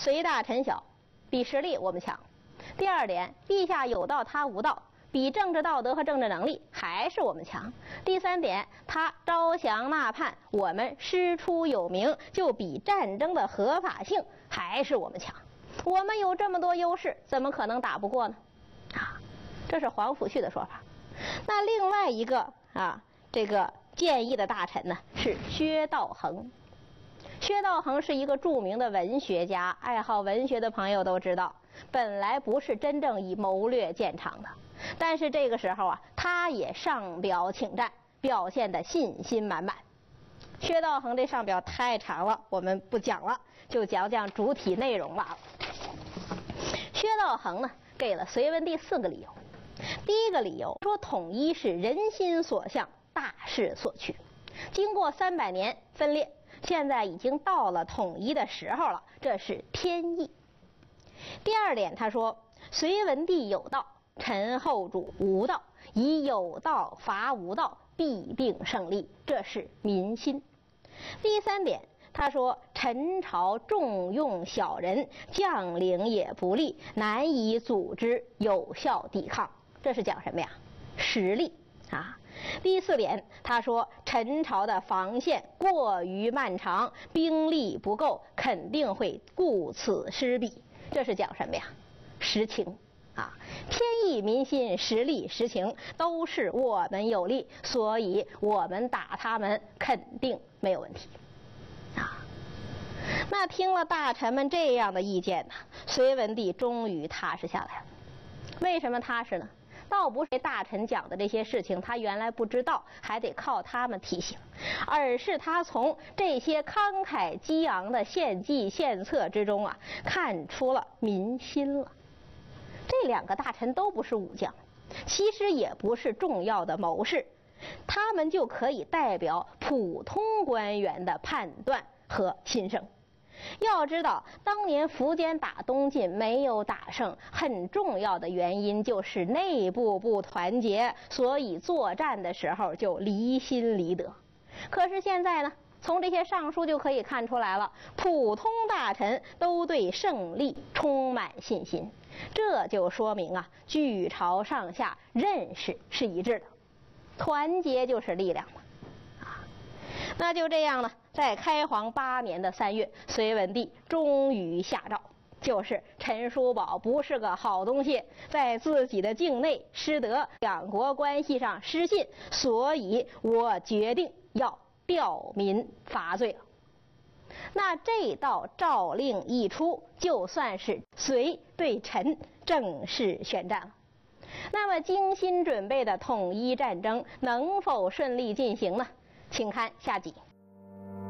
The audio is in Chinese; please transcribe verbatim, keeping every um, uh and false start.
隋大臣小，比实力我们强。第二点，陛下有道，他无道，比政治道德和政治能力还是我们强。第三点，他招降纳叛，我们师出有名，就比战争的合法性还是我们强。我们有这么多优势，怎么可能打不过呢？啊，这是皇甫胥的说法。那另外一个啊，这个建议的大臣呢是薛道衡。薛道衡是一个著名的文学家，爱好文学的朋友都知道，本来不是真正以谋略见长的，但是这个时候啊，他也上表请战，表现得信心满满。薛道衡这上表太长了，我们不讲了，就讲讲主体内容罢了。薛道衡呢，给了隋文帝四个理由。第一个理由说，统一是人心所向，大势所趋。经过三百年分裂，现在已经到了统一的时候了，这是天意。第二点，他说隋文帝有道，陈后主无道，以有道伐无道，必定胜利，这是民心。第三点，他说陈朝重用小人，将领也不利，难以组织有效抵抗，这是讲什么呀？实力啊。第四点，他说陈朝的防线过于漫长，兵力不够，肯定会顾此失彼，这是讲什么呀？实情啊。天意民心，实力实情都是我们有利，所以我们打他们肯定没有问题啊。那听了大臣们这样的意见呢，隋文帝终于踏实下来了。为什么踏实呢？倒不是大臣讲的这些事情他原来不知道，还得靠他们提醒，而是他从这些慷慨激昂的献计献策之中啊，看出了民心了。这两个大臣都不是武将，其实也不是重要的谋士，他们就可以代表普通官员的判断和心声。要知道，当年苻坚打东晋没有打胜，很重要的原因就是内部不团结，所以作战的时候就离心离德。可是现在呢，从这些上书就可以看出来了，普通大臣都对胜利充满信心，这就说明啊，巨朝上下认识是一致的，团结就是力量嘛。那就这样了，在开皇八年的三月，隋文帝终于下诏，就是陈叔宝不是个好东西，在自己的境内失德，两国关系上失信，所以我决定要调民伐罪了。那这道诏令一出，就算是隋对陈正式宣战了。那么精心准备的统一战争能否顺利进行呢？请看下集。